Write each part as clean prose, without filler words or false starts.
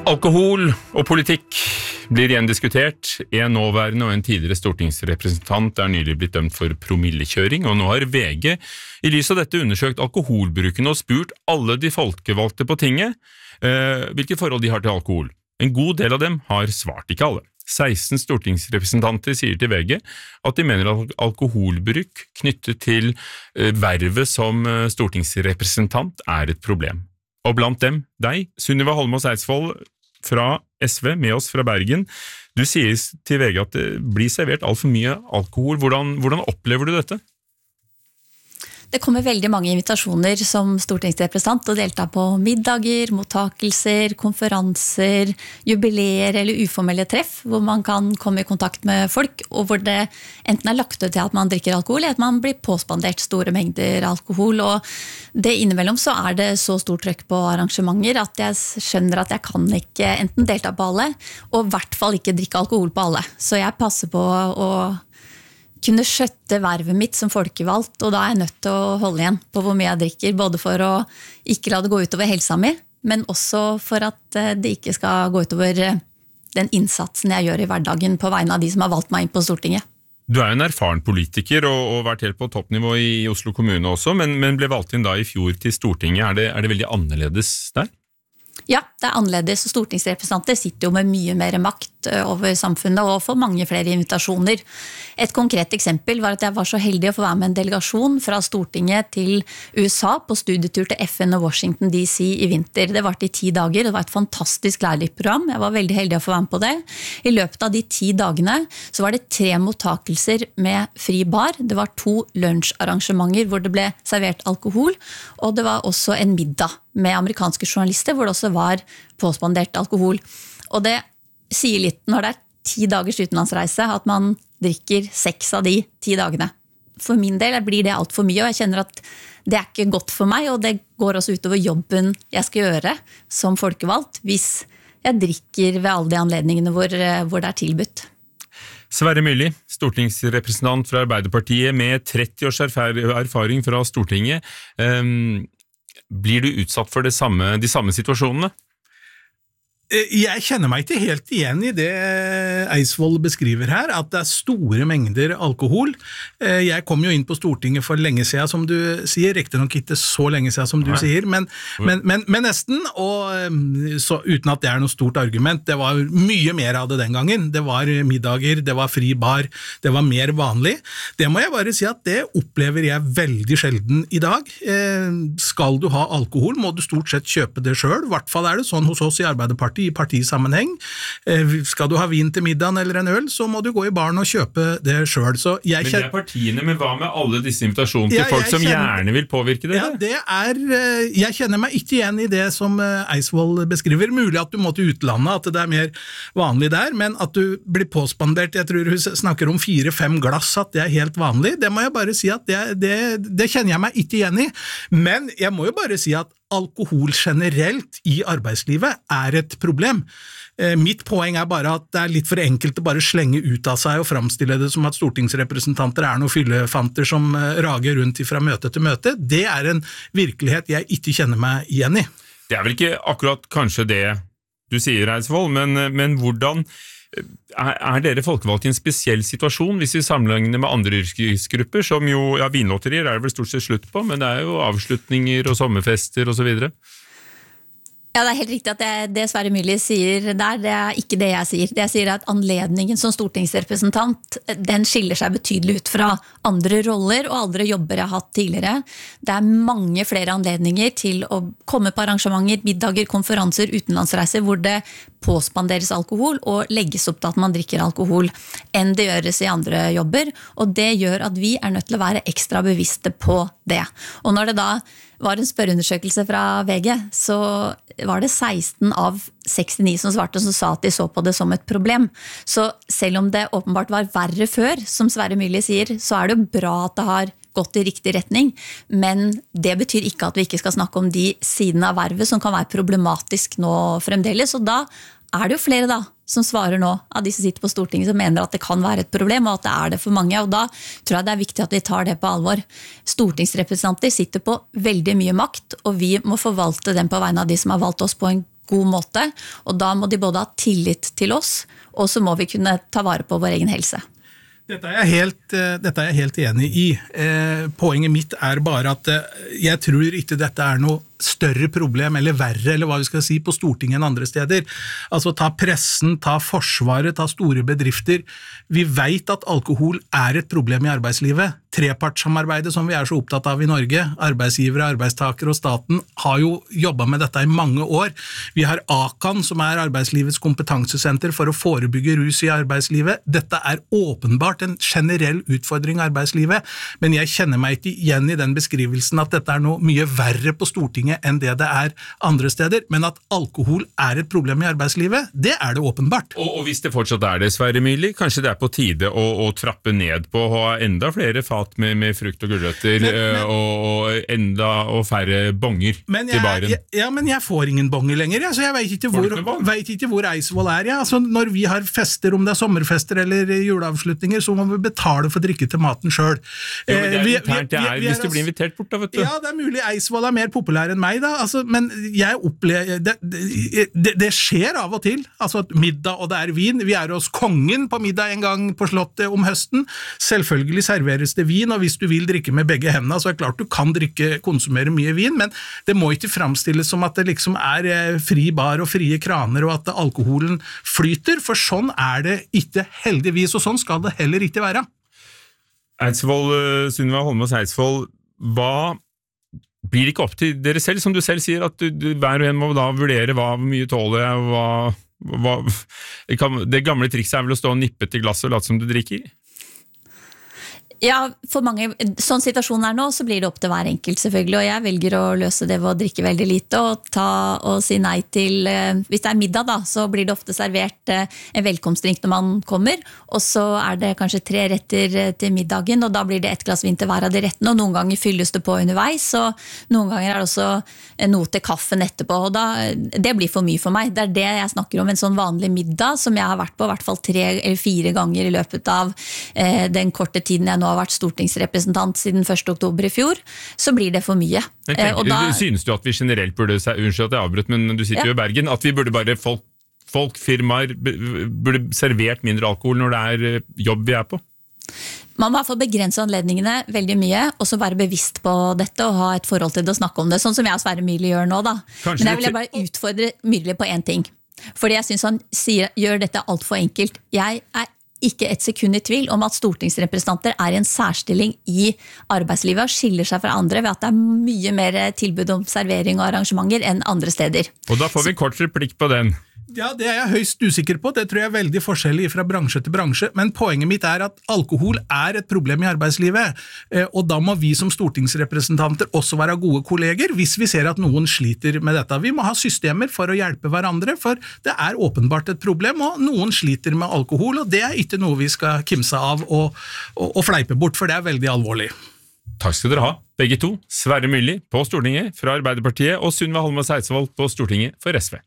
Alkohol og politikk blir igjen diskutert. En nåværende og en tidligere stortingsrepresentant nylig blitt dømt for promillekjøring, og nå har VG i lys av dette undersøkt alkoholbruken og spurt alle de folkevalgte på tinget hvilke forhold de har til alkohol. En god del av dem har svart, ikke alle. 16 stortingsrepresentanter sier til VG at de mener at alkoholbruk knyttet til vervet som stortingsrepresentant et problem. Og blant dem, deg, Sunniva Holmås Eidsvoll fra SV, med oss fra Bergen. Du sier til VG at det blir servert alt for mye alkohol. Hvordan opplever du dette? Det kommer veldig mange invitasjoner som stortingsrepresentant å delta på middager, mottakelser, konferanser, jubileer eller uformelle treff, hvor man kan komme i kontakt med folk, og hvor det enten lagt ut til at man drikker alkohol, eller at man blir påspandert store mengder alkohol, og det innimellom så det så stort trykk på arrangementer at jeg skjønner at jeg kan ikke enten delta på alle, og i hvert fall ikke drikke alkohol på alle. Så jeg passer på å kunne skjøtte vervet mitt som folkevalgt, og da jeg nødt til å holde igjen på hvor mye jeg drikker, både for å ikke la det gå utover helsa mi, men også for at det ikke skal gå utover den innsatsen jeg gjør i hverdagen på vegne av de som har valgt meg inn på Stortinget. Du en erfaren politiker og vært helt på toppnivå i Oslo kommune også, men ble valgt inn da i fjor til Stortinget. Er det veldig annerledes der? Ja, det annerledes, og stortingsrepresentanter sitter jo med mye mer makt over samfunnet og får mange flere invitasjoner. Et konkret eksempel var at jeg var så heldig å få være med en delegasjon fra Stortinget til USA på studietur til FN og Washington DC i vinter. Det varte i 10 dager, det var et fantastisk lærerikt program. Jeg var veldig heldig å få være med på det. I løpet av de 10 dagene så var det 3 mottakelser med fri bar. Det var 2 lunsjarrangementer hvor det ble servert alkohol, og det var også en middag med amerikanske journalister hvor det også var påspandert alkohol. Og det sier litt når det 10 dagers utenlandsreise at man drikker 6 av de 10 dagene. For min del blir det alt for mye, og jeg kjenner at det ikke godt for meg, og det går også utover jobben jeg skal gjøre som folkevalgt hvis jeg drikker ved alle de anledningene hvor det tilbudt. Sverre Myrli, stortingsrepresentant fra Arbeiderpartiet med 30 års erfaring fra Stortinget. Blir du utsatt for de samme situasjonene? Jeg kjenner meg ikke helt igjen i det Eidsvoll beskriver her, at det store mengder alkohol. Jeg kom jo inn på Stortinget for lenge siden, som du sier, riktig nok ikke så lenge siden som du sier, men nesten, og så, uten at det noe stort argument. Det var mye mer av det den gangen. Det var middager, det var fri bar, det var mer vanlig. Det må jeg bare si at det opplever jeg veldig sjelden i dag. Skal du ha alkohol, må du stort sett kjøpe det selv. I hvert fall det sånn hos oss i Arbeiderpartiet, i partisammenheng. Skal du ha vin til middagen eller en øl, så må du gå i baren og kjøpe det selv. Men det partiene, men hva med alle disse invitasjonene til folk som gjerne vil påvirke det? Ja, jeg kjenner meg ikke igjen i det som Eidsvoll beskriver. Mulig at du må til utlandet, at det mer vanlig der, men at du blir påspandert, jeg tror hun snakker om 4-5 glass, at det helt vanlig. Det må jeg bare si at det kjenner jeg meg ikke igjen i. Men jeg må jo bare si at alkohol generelt i arbeidslivet et problem. Mitt poeng bare at det litt for enkelt å bare slenge ut av seg og framstille det som at stortingsrepresentanter noen fyllefanter som rager rundt fra møte til møte. Det en virkelighet jeg ikke kjenner meg igjen i. Det vel ikke akkurat kanskje det du sier, Eidsvoll, men hvordan dere folkevalgt i en spesiell situasjon hvis vi sammenligner med andre yrkesgrupper, som jo, vinlotterier det vel stort sett slutt på, men det jo avslutninger og sommerfester og så videre? Ja, det helt riktig at det Sverre Myrli sier der, det ikke det jeg sier. Det jeg sier at anledningen som stortingsrepresentant, den skiller seg betydelig ut fra andre roller og andre jobber jeg har hatt tidligere. Det mange flere anledninger til å komme på arrangementer, middager, konferanser, utenlandsreiser, hvor det påspanderes alkohol og legges opp til at man drikker alkohol enn det gjøres i andre jobber, og det gjør at vi nødt til å være ekstra bevisste på det. Og når det da var en spørreundersøkelse fra VG, så var det 16 av 69 som svarte som sa at de så på det som et problem. Så selv om det åpenbart var verre før, som Sverre Myrli sier, så det jo bra at det har gått i riktig retning, men det betyr ikke at vi ikke skal snakke om de sidene av vervet som kan være problematisk nå fremdeles, og da det jo flere da som svarer nå av de som sitter på Stortinget som mener at det kan være et problem, og at det det for mange, og da tror jeg det viktig at vi tar det på alvor. Stortingsrepresentanter sitter på veldig mye makt, og vi må forvalte den på vegne av de som har valgt oss på en god måte, og da må de både ha tillit til oss, og så må vi kunne ta vare på vår egen helse. Dette er jeg helt enig i. Poenget mitt er bare at jeg tror ikke dette er noe større problem, eller verre, eller hva vi skal si, på Stortinget enn andre steder. Altså ta pressen, ta forsvaret, ta store bedrifter. Vi vet at alkohol er et problem i arbeidslivet. Trepartssamarbeidet som vi er så opptatt av i Norge, arbeidsgivere, arbeidstakere og staten, har jo jobbet med dette i mange år. Vi har AKAN, som er arbeidslivets kompetansesenter for å forebygge rus i arbeidslivet. Dette er åpenbart en generell utfordring i arbeidslivet, men jeg kjenner meg ikke igjen i den beskrivelsen at dette er noe mye verre på Stortinget enn det er andre steder, men at alkohol er et problem i arbeidslivet, det er det åpenbart. Og hvis det fortsatt er det, Sverre Myrli, kanskje det er på tide å trappe ned på å ha enda flere fat med frukt og gulrøtter og enda færre bonger til baren. Men jeg får ingen bonger lenger, så jeg vet ikke hvor Eidsvoll er. Altså, når vi har fester, om det er sommerfester eller juleavslutninger, så må vi betale for drikke til maten selv. Jo, men det er internt, hvis du blir invitert bort da, vet du. Ja, det er mulig Eidsvoll er mer populær enn meg da, altså, men jeg opplever det skjer av og til, altså middag og det er vin, vi er hos kongen på middag en gang på slottet om høsten, selvfølgelig serveres det vin, og hvis du vil drikke med begge hendene, så er det klart du kan konsumere mye vin, men det må ikke framstilles som at det liksom er fri bar og frie kraner, og at alkoholen flyter, for sånn er det ikke heldigvis, og sånn skal det heller ikke være. Eidsvoll, Sunniva Holmås Eidsvoll, hva blir det ikke opp til dere selv, som du selv sier, at hver og en må da vurdere hvor mye tåler jeg, det gamle trikset er vel å stå og nippe til glass og late som du drikker? Ja, for mange, sånn situasjonen er nå, så blir det opp til hver enkelt selvfølgelig, og jeg velger å løse det ved å drikke veldig lite og si nei til, hvis det er middag da, så blir det ofte servert en velkomstdrink når man kommer, og så er det kanskje 3 retter til middagen, og da blir det 1 glass vin til hver av de rettene, og noen ganger fylles det på underveis, og noen ganger er det også noe til kaffen etterpå, og det blir for mye for meg. Det er det jeg snakker om, en sånn vanlig middag, som jeg har vært på i hvert fall 3 eller 4 ganger i løpet av den korte tiden jeg nå har vært stortingsrepresentant siden 1. oktober i fjor, så blir det for mye. Synes du at vi generelt burde, unnskyld at jeg avbrøt, men du sitter jo i Bergen, at vi burde bare firmaer burde servert mindre alkohol når det er jobb vi er på? Man må i hvert fall begrense anledningene veldig mye, og så være bevisst på dette og ha et forhold til det og snakke om det, sånn som jeg og Sverre Myrli gjør nå da. Men jeg vil bare utfordre Myrli på en ting, fordi jeg synes han gjør dette alt for enkelt. Jeg er ikke et sekund i tvil om at stortingsrepresentanter er i en særstilling i arbeidslivet og skiller seg fra andre ved at det er mye mer tilbud om servering og arrangementer enn andre steder. Og da får vi en kort replikk på den. Ja, det er jeg høyst usikker på. Det tror jeg er veldig forskjellig fra bransje til bransje, men poenget mitt er at alkohol er et problem i arbeidslivet, og da må vi som stortingsrepresentanter også være gode kolleger hvis vi ser at noen sliter med dette. Vi må ha systemer for å hjelpe hverandre, for det er åpenbart et problem, og noen sliter med alkohol, og det er ikke noe vi skal kimse av og fleipe bort, for det er veldig alvorlig. Takk skal dere ha, begge to. Sverre Myrli på Stortinget fra Arbeiderpartiet, og Sunniva Holmås Eidsvoll på Stortinget for SV.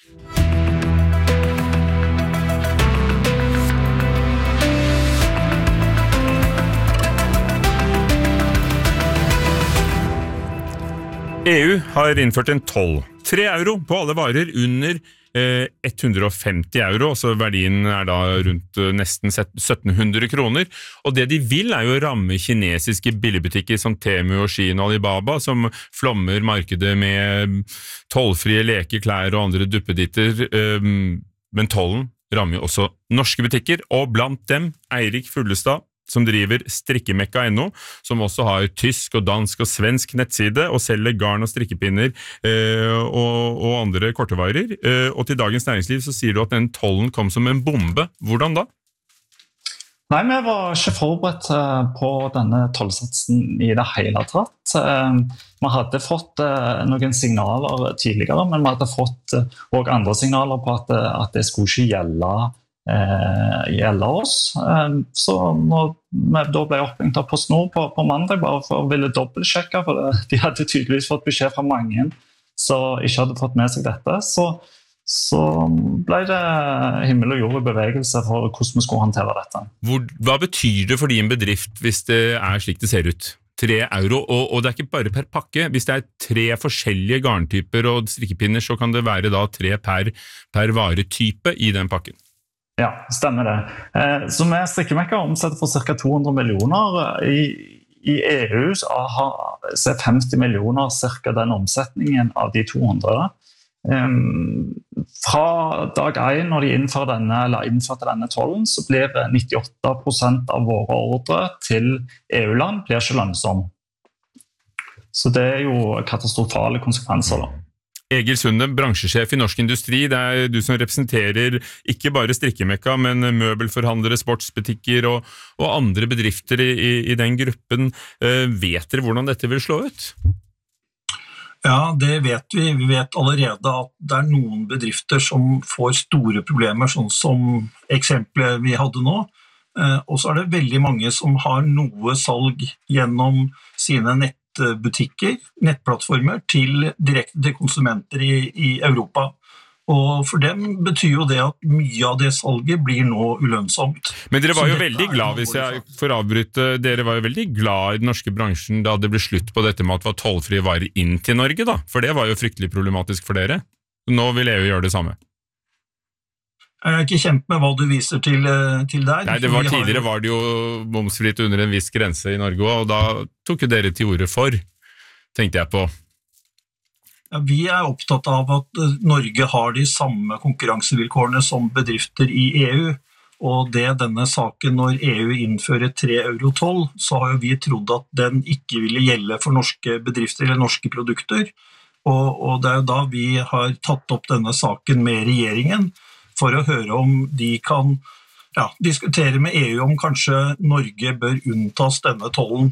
EU har innført en toll. 3 euro på alle varer under 150 euro, så verdien er da rundt nesten 1700 kroner. Og det de vil er jo å ramme kinesiske billigbutikker som Temu og Shein og Alibaba, som flommer markedet med tollfrie leker, klær og andre duppeditter. Men tollen rammer jo også norske butikker, og blant dem Eirik Fuglestad, som driver strikkemekka.no, som også har tysk og dansk og svensk nettside, og selger garn og strikkepinner og andre kortevarer. Og til Dagens Næringsliv så sier du at den tollen kom som en bombe. Hvordan da? Nei, vi var ikke forberedt på denne tollsatsen i det hele tatt. Vi hadde fått noen signaler tidligere, men vi hadde fått også andre signaler på at det skulle ikke gjelde oss. Så når vi da ble oppringt av PostNord på mandag, bare for å ville dobbeltsjekke, for de hadde tydeligvis fått beskjed fra mange som ikke hadde fått med seg dette, så ble det himmel og jord i bevegelse for hvordan vi skulle håndtere dette. Hva betyr det for din bedrift hvis det er slik det ser ut? €3, og det ikke bare per pakke. Hvis det 3 forskjellige garntyper og strikkepinner, så kan det være da 3 per varetype i den pakken. Ja, stemmer det. Så vi strikkemekka omsetter for ca. 200 millioner. I EU så er 50 millioner cirka den omsetningen av de 200. Fra dag 1 når de innførte denne tollen, så blir 98% av våre ordre til EU-land blir ikke lønnsom. Så det jo katastrofale konsekvenser da. Egil Sunde, bransjesjef i Norsk Industri, det du som representerer ikke bare strikkemekka, men møbelforhandlere, sportsbutikker og andre bedrifter i den gruppen. Vet dere hvordan dette vil slå ut? Ja, det vet vi. Vi vet allerede at det noen bedrifter som får store problemer, sånn som eksempelet vi hadde nå. Og så det veldig mange som har noe salg gjennom sine nettbutikker, nettplattformer, direkte til konsumenter i Europa. Og for dem betyr jo det at mye av det salget blir nå ulønnsomt. Men dere var jo veldig glad, hvis jeg får avbryte, dere var jo veldig glad i den norske bransjen da det ble slutt på dette med at det var tollfrie varer inn til Norge da, for det var jo fryktelig problematisk for dere. Nå vil EU gjøre det samme. Jeg ikke kjent med hva du viser til der. Nei, tidligere var det jo momsfritt under en viss grense i Norge, og da tok jo dere til ordet for, tenkte jeg på. Ja, vi opptatt av at Norge har de samme konkurransevilkårene som bedrifter i EU, og denne saken når EU innfører €3 så har jo vi trodd at den ikke ville gjelde for norske bedrifter eller norske produkter, og det jo da vi har tatt opp denne saken med regjeringen for å høre om de kan diskutere med EU om kanskje Norge bør unntas denne tollen.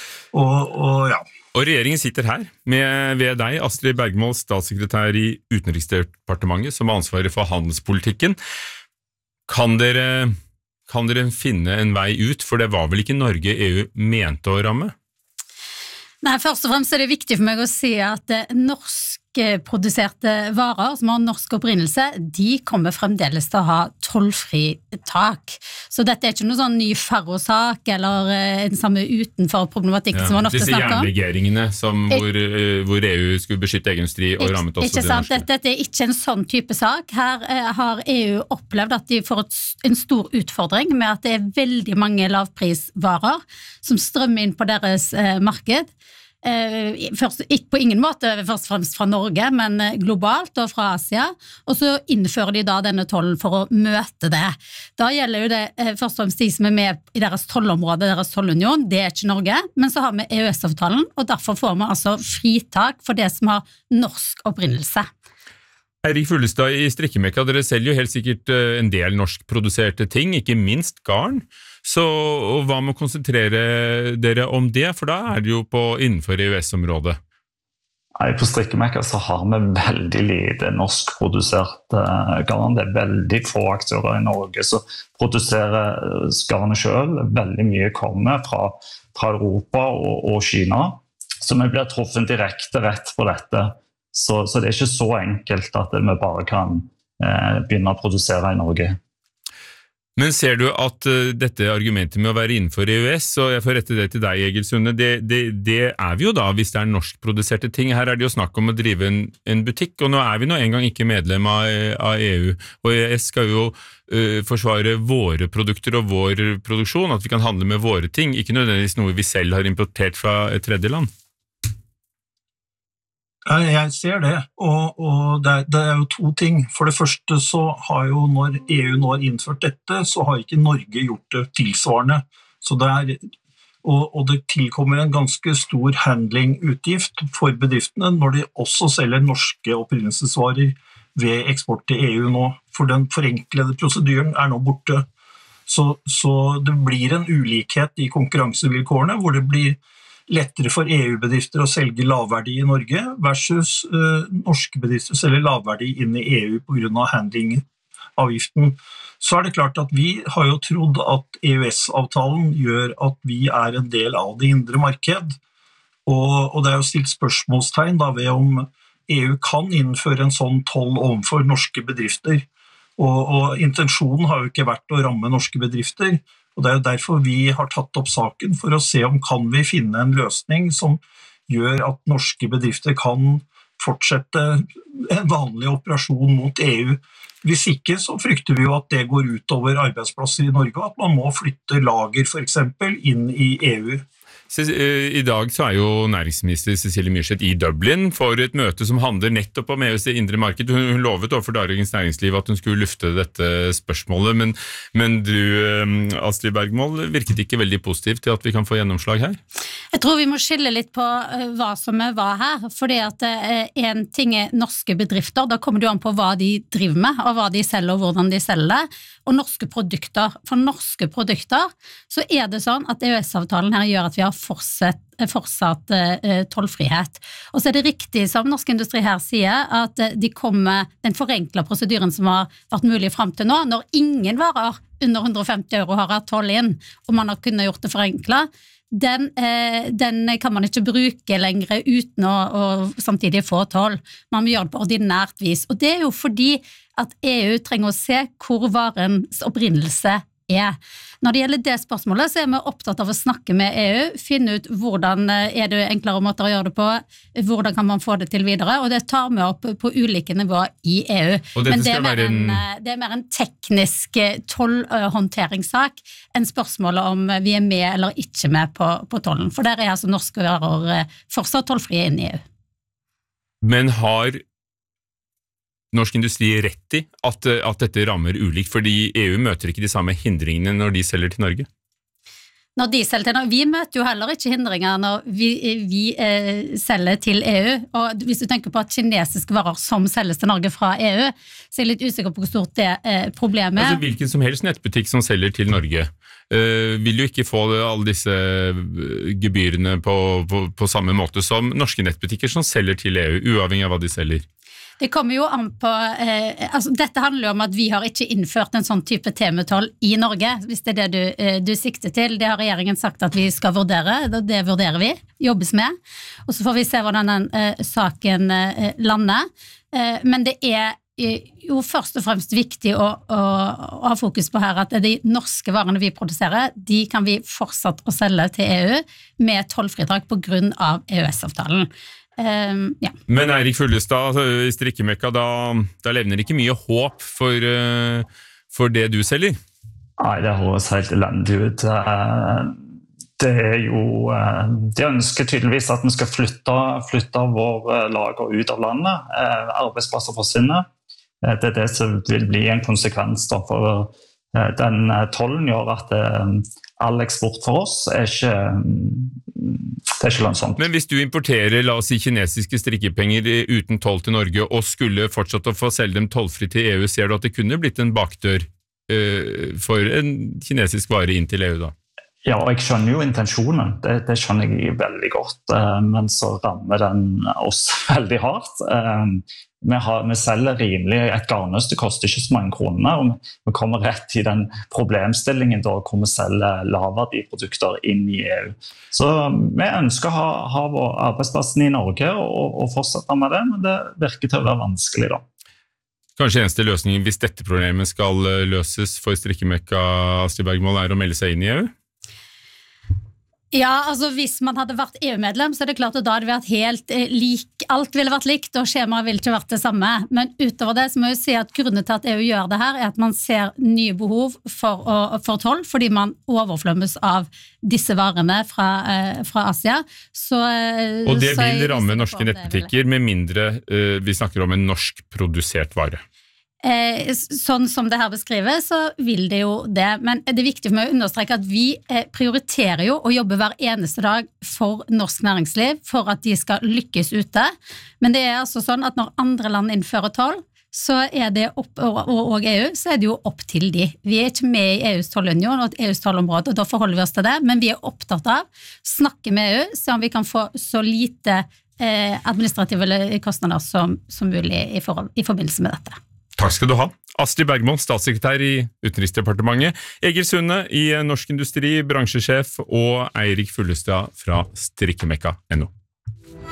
Og regjeringen sitter her ved deg, Astrid Bergmål, statssekretær i Utenriksdepartementet, som har ansvaret for handelspolitikken. Kan dere finne en vei ut, for det var vel ikke Norge EU mente å ramme? Nei, først og fremst det viktig for meg å si at norskproduserte varer som har norsk opprinnelse, de kommer fremdeles til å ha tollfri tak. Så dette ikke noe sånn ny ferrosak eller en samme utenfor problematikk som man ofte snakker om. Disse jernlegeringene hvor EU skulle beskytte egen industri og rammet også ikke sant, det norske. Dette ikke en sånn type sak. Her har EU opplevd at de får en stor utfordring med at det veldig mange lavprisvarer som strømmer inn på deres marked. Ikke på ingen måte først og fremst fra Norge, men globalt og fra Asia, og så innfører de da denne tollen for å møte det. Da gjelder jo det først og fremst de som med i deres tollområde, deres tollunion, det ikke Norge, men så har vi EØS-avtalen, og derfor får vi altså fritak for det som har norsk opprinnelse. Eirik Fuglestad i Strikkemekka, dere selger jo helt sikkert en del norskproduserte ting, ikke minst garn. Så hva med å konsentrere dere om det, for da det jo innenfor EØS-området? Nei, på Strikkemekka så har vi veldig lite norskprodusert garn. Det veldig få aktører i Norge som produserer garnet selv. Veldig mye kommer fra Europa og Kina, så vi blir truffet direkte rett på dette. Så det ikke så enkelt at vi bare kan begynne å produsere i Norge. Men ser du at dette argumentet med å være innenfor EØS, og jeg får rette det til deg, Egil Sunde, det vi jo da hvis det norskproduserte ting. Her det jo snakk om å drive en butikk, og nå vi nå en gang ikke medlem av EU, og EØS skal jo forsvare våre produkter og vår produksjon, at vi kan handle med våre ting, ikke nødvendigvis noe vi selv har importert fra et tredje land. Jeg ser det, og det jo to ting. For det første så har jo når EU nå har innført dette, så har ikke Norge gjort det tilsvarende. Så og det tilkommer en ganske stor handlingutgift for bedriftene når de også selger norske opprinnelsesvarer ved eksport til EU nå. For den forenklede prosedyren nå borte. Så det blir en ulikhet i konkurransevilkårene, hvor det blir lettere for EU-bedrifter å selge lavverdi i Norge versus norske bedrifter selger lavverdi inn i EU på grunn av handlingavgiften. Så det klart at vi har jo trodd at EØS-avtalen gjør at vi en del av det indre marked, og det jo stilt spørsmålstegn da ved om EU kan innføre en sånn toll overfor norske bedrifter. Og intensjonen har jo ikke vært å ramme norske bedrifter, Og det derfor vi har tatt opp saken, for å se om kan vi finne en løsning som gjør at norske bedrifter kan fortsette en vanlig operasjon mot EU. Hvis ikke så frykter vi jo at det går ut over arbeidsplasser i Norge, og at man må flytte lager for eksempel inn i EU. I dag så jo næringsminister Cecilie Myrseth i Dublin for et møte som handler nettopp om EUs indre marked. Hun lovet overfor Dagens Næringsliv at hun skulle lufte dette spørsmålet, men du, Astrid Bergmål, virket ikke veldig positiv til at vi kan få gjennomslag her? Jeg tror vi må skille litt på hva som hva her, fordi at en ting norske bedrifter, da kommer det jo an på hva de driver med, og hva de selger og hvordan de selger det, og norske produkter. For norske produkter så det sånn at EØS-avtalen her gjør at vi har fortsatt tollfrihet. Og så det riktig som Norsk Industri her sier, at de kommer den forenklet prosedyren som har vært mulig frem til nå, når ingen varer under 150 euro har hatt toll inn, og man har kunnet gjort det forenklet, den kan man ikke bruke lenger uten å samtidig få toll. Man må gjøre det på ordinært vis. Og det jo fordi at EU trenger å se hvor varens opprinnelse Når det gjelder det spørsmålet, så vi opptatt av å snakke med EU, finne ut hvordan det enklere måter å gjøre det på, hvordan kan man få det til videre, og det tar vi opp på ulike nivåer i EU. Men det mer en teknisk tollhåndteringssak enn spørsmålet om vi med eller ikke med på tollen, for der altså norske varer fortsatt tollfrie inn i EU. Men har Norsk Industri rett i at dette rammer ulikt, fordi EU møter ikke de samme hindringene når de selger til Norge? Når de selger til Norge, vi møter jo heller ikke hindringer når vi selger til EU, og hvis du tenker på at kinesiske varer som selges til Norge fra EU, så jeg litt usikker på hvor stort det problemet Altså hvilken som helst nettbutikk som selger til Norge, vil jo ikke få alle disse gebyrene på samme måte som norske nettbutikker som selger til EU, uavhengig av hva de selger. Det kommer jo an på, dette handler jo om at vi har ikke innført en sånn type tematoll i Norge, hvis det det du sikter til. Det har regjeringen sagt at vi skal vurdere, det vurderer vi, jobbes med, og så får vi se hvordan den saken lander. Men det jo først og fremst viktig å ha fokus på her at de norske varene vi produserer, de kan vi fortsatt å selge til EU med tollfritak på grunn av EØS-avtalen. Ja. Men Eirik Fullestad, i strikkemekka, da levner ikke mye håp for det du selger? Nei, det høres helt elendig ut. Det jo, de ønsker tydeligvis at vi skal flytte vår lager ut av landet. Arbeidsplasser forsvinner. Det det som vil bli en konsekvens da, for den tollen gjør at all eksport for oss ikke lønnsomt. Men hvis du importerer, la oss si, kinesiske strikkepenger uten toll til Norge, og skulle fortsatt å få selge dem tollfri til EU, ser du at det kunne blitt en bakdør for en kinesisk vare inn til EU da? Ja, og jeg skjønner jo intensjonen, det skjønner jeg veldig godt, men så rammer den oss veldig hardt. Vi selger rimelig, et garnnøste koster ikke så mange kroner, og vi kommer rett i den problemstillingen da, hvor vi selger lavverdiprodukter inn i EU. Så vi ønsker å ha arbeidsplassen i Norge og fortsette med det, men det virker til å være vanskelig da. Kanskje eneste løsningen hvis dette problemet skal løses for strikkemekka Astrid Bergmål å melde seg inn i EU? Ja, altså hvis man hadde vært EU-medlem, så det klart at da hadde det vært helt alt ville vært likt, og skjemaet ville ikke vært det samme. Men utover det så må jeg si at grunnen til at EU gjør det her, at man ser nye behov for toll, fordi man overflømmes av disse varene fra Asia. Og det vil ramme norske nettbutikker, med mindre vi snakker om en norsk produsert vare. Sånn som det her beskrives, så vil det jo det, men det er viktig for meg å understreke at vi prioriterer jo å jobbe hver eneste dag for norsk næringsliv, for at de skal lykkes ute, men det altså sånn at når andre land innfører toll, så det og EU, så det jo opp til de. Vi ikke med i EUs tollunion og EUs tollområde, og da forholder vi oss til det, men vi opptatt av å snakke med EU, så om vi kan få så lite administrative kostnader som mulig i forbindelse med dette. Takk skal du ha. Astrid Bergmål, statssekretær i Utenriksdepartementet, Egil Sunde i Norsk Industri, bransjesjef, og Eirik Fullestad fra strikkemekka.no.